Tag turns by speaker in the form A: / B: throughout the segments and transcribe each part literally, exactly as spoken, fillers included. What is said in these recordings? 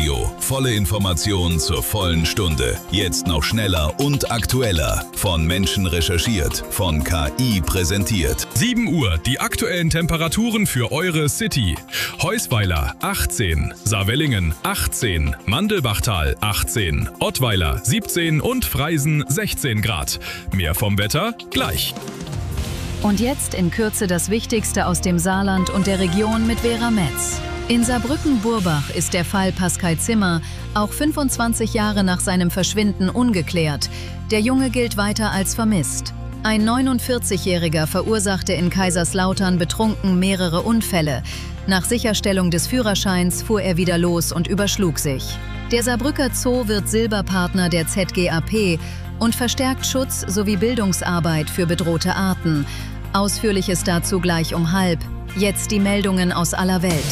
A: Radio. Volle Informationen zur vollen Stunde. Jetzt noch schneller und aktueller. Von Menschen recherchiert, von K I präsentiert.
B: sieben Uhr, die aktuellen Temperaturen für eure City. Heusweiler achtzehn, Saarwellingen achtzehn, Mandelbachtal achtzehn, Ottweiler siebzehn und Freisen sechzehn Grad. Mehr vom Wetter gleich.
C: Und jetzt in Kürze das Wichtigste aus dem Saarland und der Region mit Vera Metz. In Saarbrücken-Burbach ist der Fall Pascal Zimmer auch fünfundzwanzig Jahre nach seinem Verschwinden ungeklärt. Der Junge gilt weiter als vermisst. Ein neunundvierzigjähriger verursachte in Kaiserslautern betrunken mehrere Unfälle. Nach Sicherstellung des Führerscheins fuhr er wieder los und überschlug sich. Der Saarbrücker Zoo wird Silberpartner der Z G A P und verstärkt Schutz sowie Bildungsarbeit für bedrohte Arten. Ausführliches dazu gleich um halb. Jetzt die Meldungen aus aller Welt.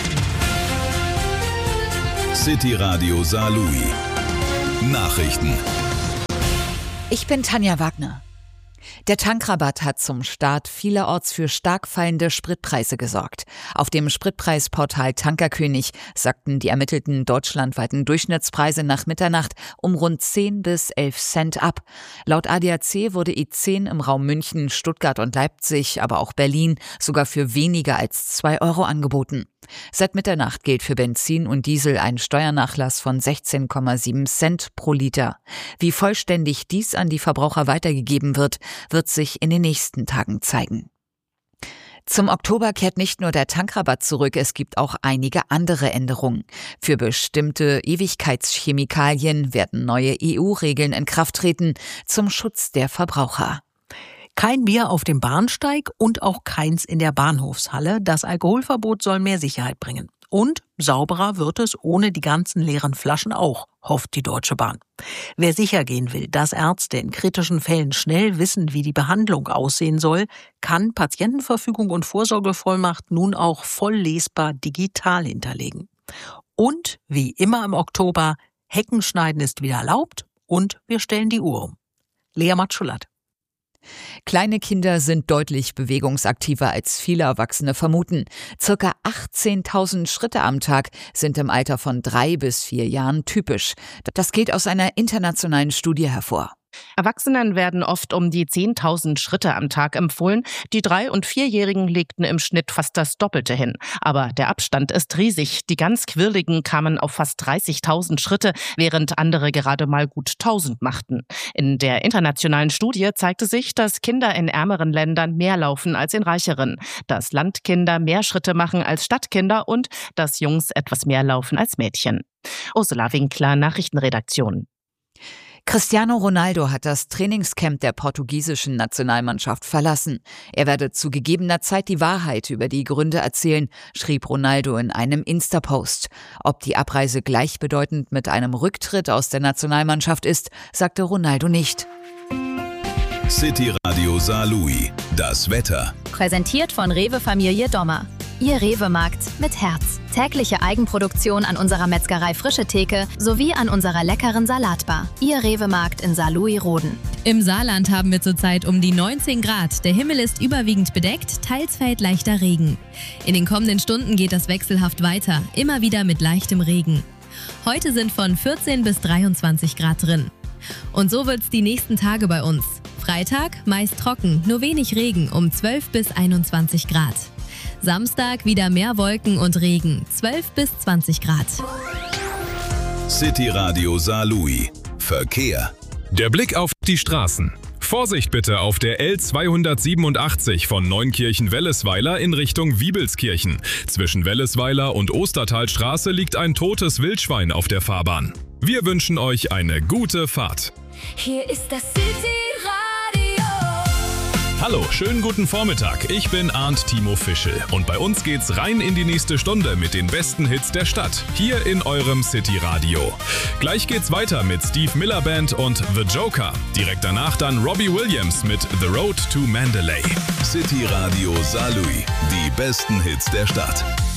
A: City Radio Saarlouis. Nachrichten.
D: Ich bin Tanja Wagner. Der Tankrabatt hat zum Start vielerorts für stark fallende Spritpreise gesorgt. Auf dem Spritpreisportal Tankerkönig sackten die ermittelten deutschlandweiten Durchschnittspreise nach Mitternacht um rund zehn bis elf Cent ab. Laut A D A C wurde E zehn im Raum München, Stuttgart und Leipzig, aber auch Berlin sogar für weniger als zwei Euro angeboten. Seit Mitternacht gilt für Benzin und Diesel ein Steuernachlass von sechzehn Komma sieben Cent pro Liter. Wie vollständig dies an die Verbraucher weitergegeben wird, wird sich in den nächsten Tagen zeigen. Zum Oktober kehrt nicht nur der Tankrabatt zurück, es gibt auch einige andere Änderungen. Für bestimmte Ewigkeitschemikalien werden neue E U-Regeln in Kraft treten zum Schutz der Verbraucher.
E: Kein Bier auf dem Bahnsteig und auch keins in der Bahnhofshalle. Das Alkoholverbot soll mehr Sicherheit bringen. Und sauberer wird es ohne die ganzen leeren Flaschen auch, hofft die Deutsche Bahn. Wer sicher gehen will, dass Ärzte in kritischen Fällen schnell wissen, wie die Behandlung aussehen soll, kann Patientenverfügung und Vorsorgevollmacht nun auch voll lesbar digital hinterlegen. Und wie immer im Oktober, Heckenschneiden ist wieder erlaubt und wir stellen die Uhr um. Lea Matschulat.
D: Kleine Kinder sind deutlich bewegungsaktiver als viele Erwachsene vermuten. Circa achtzehntausend Schritte am Tag sind im Alter von drei bis vier Jahren typisch. Das geht aus einer internationalen Studie hervor.
F: Erwachsenen werden oft um die zehntausend Schritte am Tag empfohlen. Die Drei- und Vierjährigen legten im Schnitt fast das Doppelte hin. Aber der Abstand ist riesig. Die ganz Quirligen kamen auf fast dreißigtausend Schritte, während andere gerade mal gut tausend machten. In der internationalen Studie zeigte sich, dass Kinder in ärmeren Ländern mehr laufen als in reicheren, dass Landkinder mehr Schritte machen als Stadtkinder und dass Jungs etwas mehr laufen als Mädchen. Ursula Winkler, Nachrichtenredaktion.
D: Cristiano Ronaldo hat das Trainingscamp der portugiesischen Nationalmannschaft verlassen. Er werde zu gegebener Zeit die Wahrheit über die Gründe erzählen, schrieb Ronaldo in einem Insta-Post. Ob die Abreise gleichbedeutend mit einem Rücktritt aus der Nationalmannschaft ist, sagte Ronaldo nicht.
A: City Radio Saarlouis. Das Wetter.
C: Präsentiert von Rewe Familie Dommer. Ihr Rewe-Markt mit Herz. Tägliche Eigenproduktion an unserer Metzgerei Frische Theke sowie an unserer leckeren Salatbar. Ihr Rewe-Markt in Saarlouis-Roden.
G: Im Saarland haben wir zurzeit um die neunzehn Grad. Der Himmel ist überwiegend bedeckt, teils fällt leichter Regen. In den kommenden Stunden geht das wechselhaft weiter, immer wieder mit leichtem Regen. Heute sind von vierzehn bis dreiundzwanzig Grad drin. Und so wird's die nächsten Tage bei uns. Freitag meist trocken, nur wenig Regen um zwölf bis einundzwanzig Grad. Samstag wieder mehr Wolken und Regen, zwölf bis zwanzig Grad.
A: City Radio Saarlouis. Verkehr.
B: Der Blick auf die Straßen. Vorsicht bitte auf der L zweihundertsiebenundachtzig von Neunkirchen-Wellesweiler in Richtung Wiebelskirchen. Zwischen Wellesweiler und Ostertalstraße liegt ein totes Wildschwein auf der Fahrbahn. Wir wünschen euch eine gute Fahrt.
H: Hier ist das City Radio.
B: Hallo, schönen guten Vormittag. Ich bin Arndt Timo Fischel und bei uns geht's rein in die nächste Stunde mit den besten Hits der Stadt, hier in eurem City Radio. Gleich geht's weiter mit Steve Miller Band und The Joker. Direkt danach dann Robbie Williams mit The Road to Mandalay.
A: City Radio Saarlouis, die besten Hits der Stadt.